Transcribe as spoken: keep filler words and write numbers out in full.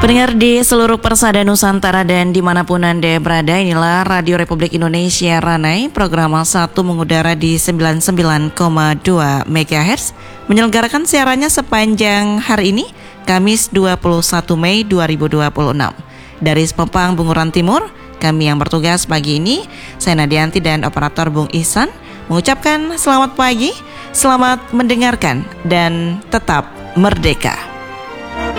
Pendengar di seluruh persada Nusantara dan dimanapun Anda berada, inilah Radio Republik Indonesia Ranai, program satu mengudara di sembilan puluh sembilan koma dua megahertz, menyelenggarakan siarannya sepanjang hari ini, Kamis dua puluh satu Mei dua ribu dua puluh enam. Dari Sepempang Bunguran Timur, kami yang bertugas pagi ini, saya Nadianti dan operator Bung Ihsan, mengucapkan selamat pagi, selamat mendengarkan, dan tetap merdeka.